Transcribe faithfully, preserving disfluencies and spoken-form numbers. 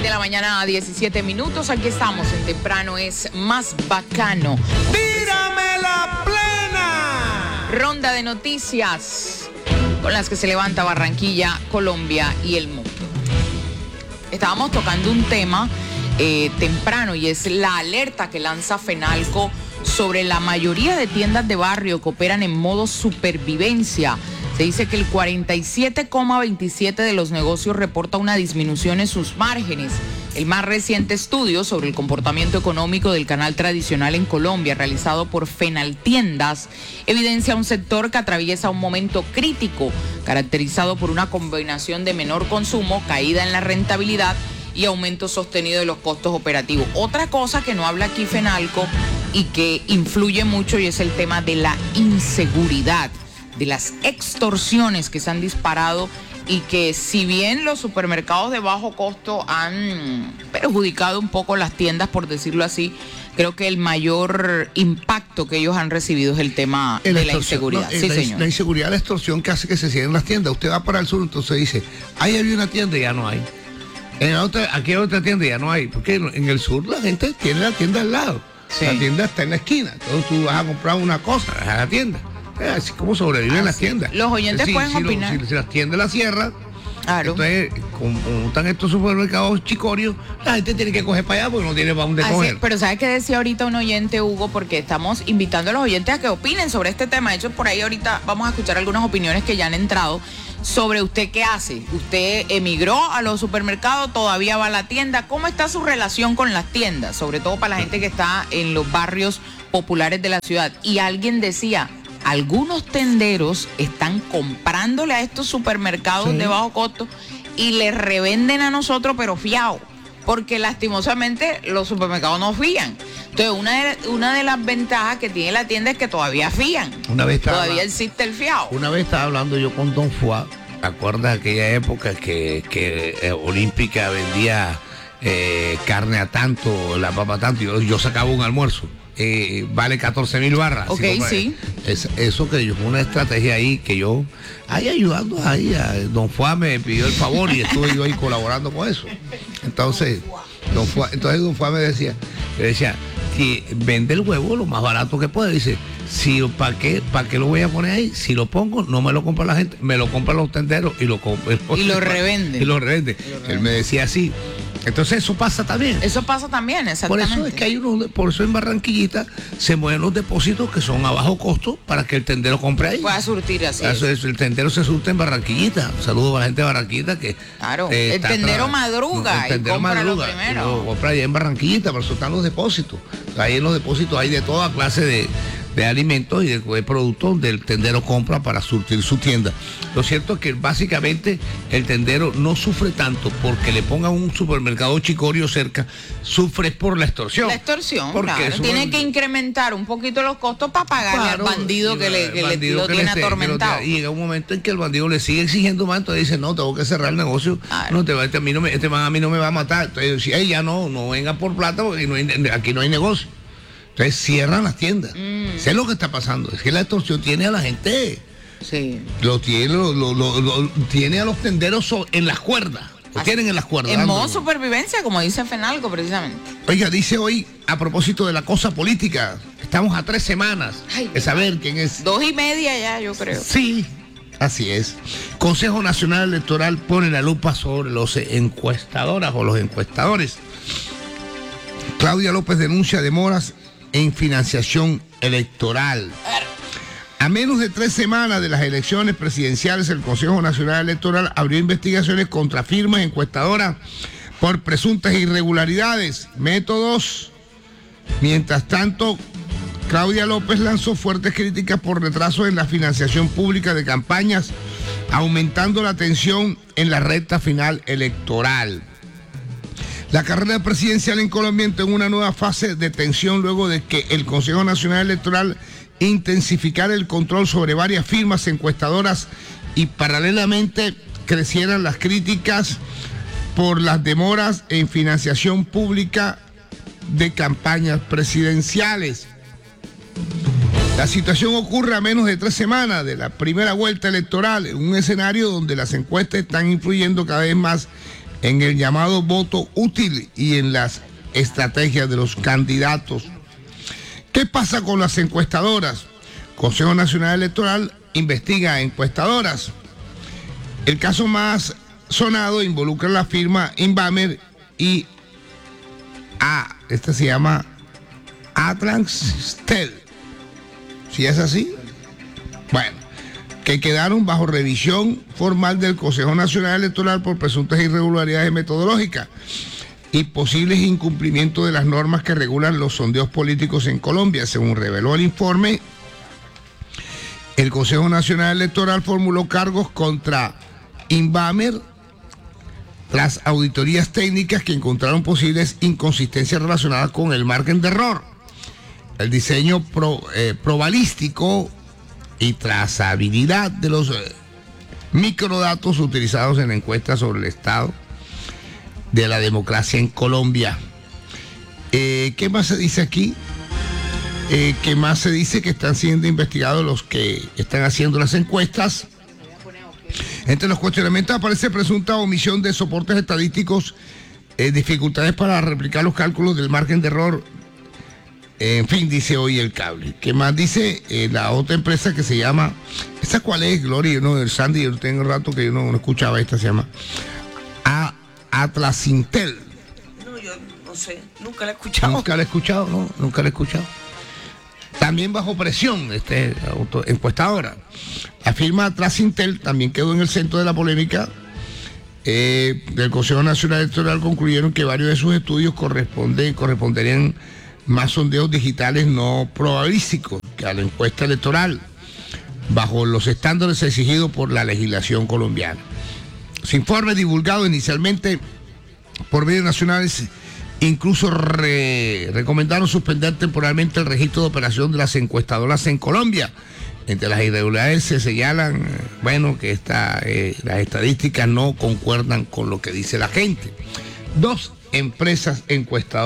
de la mañana a diecisiete minutos. Aquí estamos en Temprano es Más Bacano. ¡Tírame la plena! Ronda de noticias con las que se levanta Barranquilla, Colombia y el mundo. Estábamos tocando un tema eh, temprano y es la alerta que lanza Fenalco sobre la mayoría de tiendas de barrio que operan en modo supervivencia. Se dice que el cuarenta y siete coma veintisiete de los negocios reporta una disminución en sus márgenes. El más reciente estudio sobre el comportamiento económico del canal tradicional en Colombia, realizado por Fenaltiendas, evidencia un sector que atraviesa un momento crítico, caracterizado por una combinación de menor consumo, caída en la rentabilidad y aumento sostenido de los costos operativos. Otra cosa que no habla aquí Fenalco y que influye mucho y es el tema de la inseguridad, de las extorsiones que se han disparado y que si bien los supermercados de bajo costo han perjudicado un poco las tiendas, por decirlo así, creo que el mayor impacto que ellos han recibido es el tema de la inseguridad. No, sí, la, señor. La inseguridad, la extorsión que hace que se cierren las tiendas. Usted va para el sur, entonces dice, ahí había una tienda y ya no hay. En otra, aquí hay otra tienda y ya no hay. Porque en el sur la gente tiene la tienda al lado. Sí. La tienda está en la esquina. Entonces tú vas a comprar una cosa, vas a la tienda. Así como sobreviven ah, las sí. tiendas. Los oyentes sí, pueden si opinar. Lo, si, si las tiendas las cierran, claro. Entonces, como, como están estos supermercados chicorios, la gente tiene que coger para allá porque no tiene para dónde Así, coger. Pero ¿sabes qué decía ahorita un oyente, Hugo? Porque estamos invitando a los oyentes a que opinen sobre este tema. De hecho, por ahí ahorita vamos a escuchar algunas opiniones que ya han entrado sobre usted qué hace. Usted emigró a los supermercados, todavía va a la tienda. ¿Cómo está su relación con las tiendas? Sobre todo para la gente que está en los barrios populares de la ciudad. Y alguien decía, algunos tenderos están comprándole a estos supermercados sí. de bajo costo y les revenden a nosotros, pero fiado, porque lastimosamente los supermercados no fían. Entonces, una de, una de las ventajas que tiene la tienda es que todavía fían. Una vez estaba, todavía existe el fiado. Una vez estaba hablando yo con Don Fuá, ¿te acuerdas de aquella época que, que eh, Olímpica vendía eh, carne a tanto, la papa a tanto? Yo, yo sacaba un almuerzo. Eh, vale catorce mil barras. Ok, sí. Es, eso que yo, fue una estrategia ahí que yo, ahí ayudando ahí, a Don Fuá me pidió el favor y estuve yo ahí colaborando con eso. Entonces, Don Fuá, entonces Don Fuá me decía, me decía, que vende el huevo lo más barato que puede. Dice, si, ¿para qué, ¿para qué lo voy a poner ahí? Si lo pongo, no me lo compra la gente, me lo compran los tenderos y lo compro. Y lo revende. Y lo revende. Él me decía así. Entonces eso pasa también. Eso pasa también, exactamente. Por eso es que hay unos, por eso en Barranquillita se mueven los depósitos que son a bajo costo para que el tendero compre ahí. Pueda surtir así. Eso es, el tendero se surte en Barranquillita. Un saludo a la gente de Barranquillita que. Claro, eh, el tendero tra- madruga. El tendero y compra madruga. Lo primero. Y lo compra allá en Barranquillita, pero eso están los depósitos. Ahí en los depósitos hay de toda clase de, de alimentos y de, de productos donde el tendero compra para surtir su tienda. Lo cierto es que básicamente el tendero no sufre tanto porque le pongan un supermercado chicorio cerca, sufre por la extorsión. La extorsión, porque claro. Tiene un... que incrementar un poquito los costos para pagarle claro, al bandido que, le, que bandido le, lo que tiene le atormentado. Y llega un momento en que el bandido le sigue exigiendo más, entonces dice, no, tengo que cerrar el negocio, claro. no, te, este, a mí no me, este man a mí no me va a matar. Entonces, si ella no, no venga por plata porque no hay, aquí no hay negocio. Entonces cierran las tiendas. Mm. Eso es lo que está pasando. Es que la extorsión tiene a la gente. Sí. Lo tiene, lo, lo, lo, lo tiene a los tenderos en las cuerdas. Lo tienen en las cuerdas. En modo supervivencia, como dice Fenalco, precisamente. Oiga, dice hoy, a propósito de la cosa política, estamos a tres semanas Ay, de saber quién es. Dos y media ya, yo creo. Sí, así es. Consejo Nacional Electoral pone la lupa sobre los encuestadoras o los encuestadores. Claudia López denuncia demoras en financiación electoral. A menos de tres semanas de las elecciones presidenciales, el Consejo Nacional Electoral abrió investigaciones contra firmas encuestadoras por presuntas irregularidades, métodos. Mientras tanto, Claudia López lanzó fuertes críticas por retraso en la financiación pública de campañas, aumentando la tensión en la recta final electoral. La carrera presidencial en Colombia entró en una nueva fase de tensión luego de que el Consejo Nacional Electoral intensificara el control sobre varias firmas encuestadoras y paralelamente crecieran las críticas por las demoras en financiación pública de campañas presidenciales. La situación ocurre a menos de tres semanas de la primera vuelta electoral, en un escenario donde las encuestas están influyendo cada vez más en el llamado voto útil y en las estrategias de los candidatos. ¿Qué pasa con las encuestadoras? Consejo Nacional Electoral investiga a encuestadoras. El caso más sonado involucra la firma Inbamer y A, esta se llama Atlanstel. ¿Sí es así? Bueno, que quedaron bajo revisión formal del Consejo Nacional Electoral por presuntas irregularidades metodológicas y posibles incumplimientos de las normas que regulan los sondeos políticos en Colombia. Según reveló el informe, el Consejo Nacional Electoral formuló cargos contra Inbamer tras auditorías técnicas que encontraron posibles inconsistencias relacionadas con el margen de error, el diseño pro, eh, probabilístico y trazabilidad de los eh, microdatos utilizados en encuestas sobre el estado de la democracia en Colombia. Eh, ¿Qué más se dice aquí? Eh, ¿Qué más se dice? Que están siendo investigados los que están haciendo las encuestas. Entre los cuestionamientos aparece presunta omisión de soportes estadísticos, eh, dificultades para replicar los cálculos del margen de error. En fin, dice hoy el cable. ¿Qué más dice? Eh, la otra empresa que se llama, ¿esa cuál es, Gloria? Yo no, el Sandy, yo tengo rato que yo no, no escuchaba esta, se llama A, Atlasintel. No, yo no sé, nunca la he escuchado. Nunca la he escuchado, no, nunca la he escuchado. También bajo presión, este auto, encuestadora. La firma Atlasintel también quedó en el centro de la polémica. Eh, del Consejo Nacional Electoral concluyeron que varios de sus estudios corresponden, corresponderían más sondeos digitales no probabilísticos que a la encuesta electoral, bajo los estándares exigidos por la legislación colombiana. Los informes divulgados inicialmente por medios nacionales incluso re, recomendaron suspender temporalmente el registro de operación de las encuestadoras en Colombia. Entre las irregularidades se señalan, bueno, que esta, eh, las estadísticas no concuerdan con lo que dice la gente. Dos empresas encuestadoras